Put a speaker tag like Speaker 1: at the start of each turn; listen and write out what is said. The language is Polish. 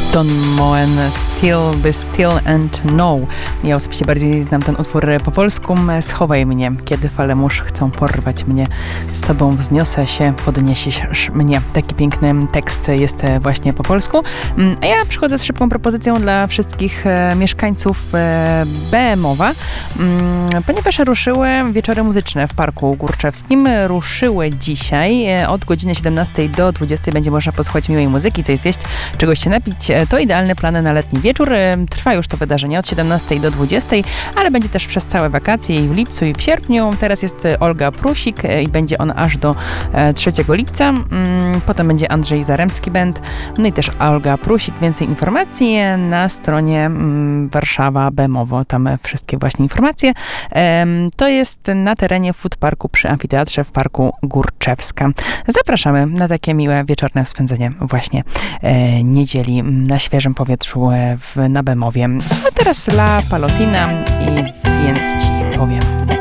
Speaker 1: Don Moen, Still Be Still and Know. Ja osobiście bardziej znam ten utwór po polsku. Schowaj mnie, kiedy fale mórz chcą porwać mnie. Z tobą wzniosę się, podniesiesz mnie. Taki piękny tekst jest właśnie po polsku. A ja przychodzę z szybką propozycją dla wszystkich mieszkańców Bemowa, ponieważ ruszyły wieczory muzyczne w Parku Górczewskim. Ruszyły dzisiaj. Od godziny 17 do 20 będzie można posłuchać miłej muzyki, coś zjeść, czegoś się napić. To idealne plany na letni wieczór. Trwa już to wydarzenie od 17 do 20, ale będzie też przez całe wakacje i w lipcu i w sierpniu. Teraz jest Olga Prusik i będzie ona aż do 3 lipca. Potem będzie Andrzej Zaremski Band, no i też Olga Prusik. Więcej informacji na stronie Warszawa Bemowo. Tam wszystkie właśnie informacje. To jest na terenie Food Parku przy Amfiteatrze w Parku Górczewska. Zapraszamy na takie miłe wieczorne spędzenie właśnie niedzieli na świeżym powietrzu na Bemowie. A teraz La Palotina i Więc ci powiem.